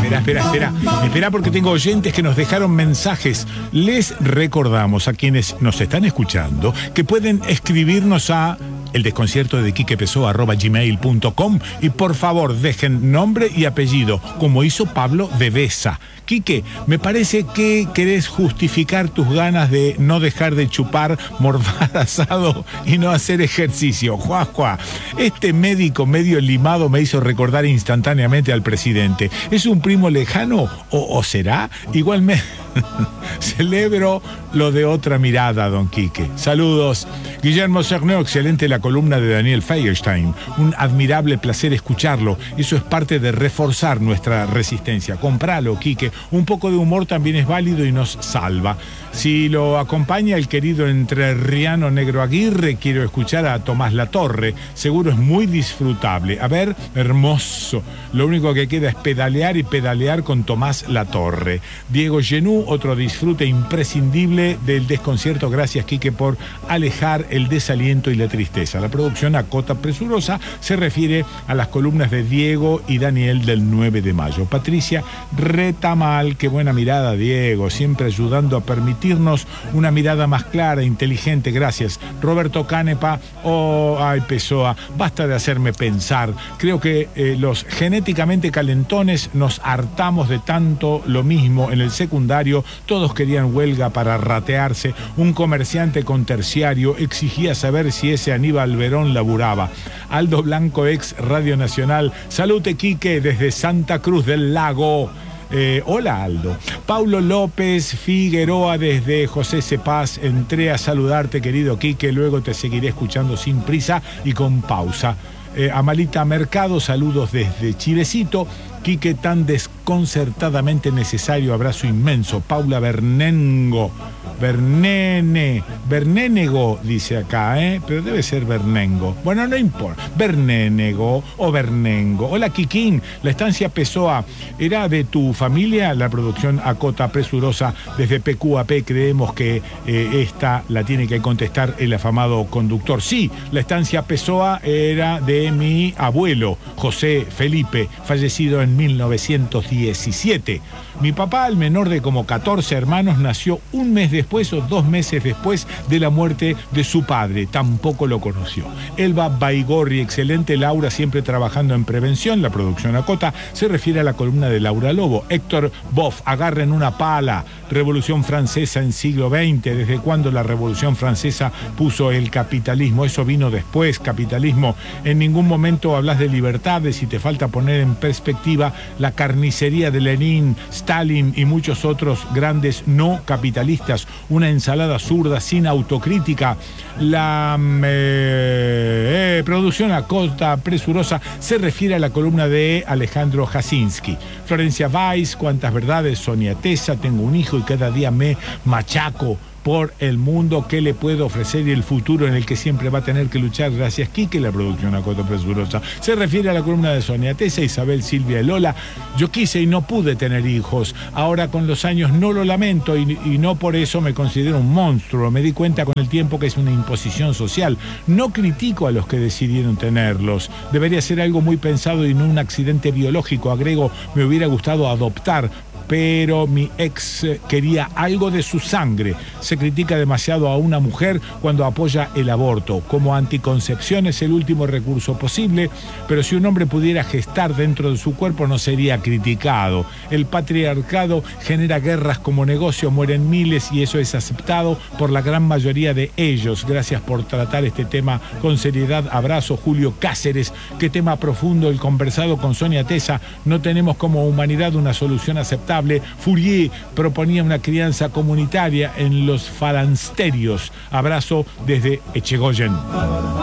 Espera porque tengo oyentes que nos dejaron mensajes. Les recordamos a quienes nos están escuchando que pueden escribirnos a eldesconciertodequiquepessoa@gmail.com y por favor dejen nombre y apellido, como hizo Pablo de Besa. Quique, me parece que querés justificar tus ganas de no dejar de chupar, morfar asado y no hacer ejercicio. Juá. Este médico medio limado me hizo recordar instantáneamente al presidente. ¿Es un primo lejano o será? Igualmente celebro lo de otra mirada, don Quique. Saludos. Guillermo Cernó, excelente la columna de Daniel Feierstein. Un admirable placer escucharlo. Eso es parte de reforzar nuestra resistencia. Compralo, Quique. Un poco de humor también es válido y nos salva. Si lo acompaña el querido entrerriano Negro Aguirre, quiero escuchar a Tomás Latorre. Seguro es muy disfrutable. A ver, hermoso. Lo único que queda es pedalear y pedalear con Tomás Latorre. Diego Genú, otro disfrute imprescindible del desconcierto. Gracias, Quique, por alejar el desaliento y la tristeza. La producción a cota presurosa se refiere a las columnas de Diego y Daniel del 9 de mayo. Patricia Retamal, qué buena mirada, Diego, siempre ayudando a permitirnos una mirada más clara, inteligente. Gracias. Roberto Canepa, Pessoa, basta de hacerme pensar. Creo que los genéticamente calentones nos hartamos de tanto lo mismo en el secundario. Todos querían huelga para ratearse. Un comerciante con terciario exigía saber si ese Aníbal Verón laburaba. Aldo Blanco, ex Radio Nacional. Salute, Quique, desde Santa Cruz del Lago. Hola, Aldo. Paulo López Figueroa desde José Cepaz. Entré a saludarte, querido Quique. Luego te seguiré escuchando sin prisa y con pausa. Amalita Mercado, saludos desde Chilecito. Quique, tan desconcertadamente necesario, abrazo inmenso. Paula Bernénego, dice acá, pero debe ser Bernengo. Bueno, no importa. Bernénego o Bernengo. Hola, Quiquín. La estancia Pessoa, ¿era de tu familia? La producción acota presurosa desde PQAP. Creemos que esta la tiene que contestar el afamado conductor. Sí, la estancia Pessoa era de mi abuelo, José Felipe, fallecido en 1917. Mi papá, el menor de como 14 hermanos, nació un mes después o 2 meses después de la muerte de su padre. Tampoco lo conoció. Elba Baigorri, excelente. Laura, siempre trabajando en prevención. La producción acota se refiere a la columna de Laura Lobo. Héctor Boff, agarren una pala. Revolución Francesa en siglo XX. ¿Desde cuándo la Revolución Francesa puso el capitalismo? Eso vino después. Capitalismo. En ningún momento hablas de libertades y te falta poner en perspectiva la carnicería de Lenin, Stalin y muchos otros grandes no capitalistas. Una ensalada zurda sin autocrítica. La producción a cota presurosa se refiere a la columna de Alejandro Jasinski. Florencia Weiss, cuántas verdades. Sonia Tesa, tengo un hijo y cada día me machaco por el mundo que le puedo ofrecer y el futuro en el que siempre va a tener que luchar. Gracias, Quique. La producción a cota presurosa se refiere a la columna de Sonia Tesa, Isabel Silvia Lola. Yo quise y no pude tener hijos. Ahora con los años no lo lamento y no por eso me considero un monstruo. Me di cuenta con el tiempo que es una imposición social. No critico a los que decidieron tenerlos. Debería ser algo muy pensado y no un accidente biológico. Agrego, me hubiera gustado adoptar, pero mi ex quería algo de su sangre. Se critica demasiado a una mujer cuando apoya el aborto. Como anticoncepción es el último recurso posible, pero si un hombre pudiera gestar dentro de su cuerpo no sería criticado. El patriarcado genera guerras como negocio, mueren miles y eso es aceptado por la gran mayoría de ellos. Gracias por tratar este tema con seriedad. Abrazo, Julio Cáceres. Qué tema profundo el conversado con Sonia Tesa. No tenemos como humanidad una solución aceptable. Fourier proponía una crianza comunitaria en los falansterios. Abrazo desde Echegoyen.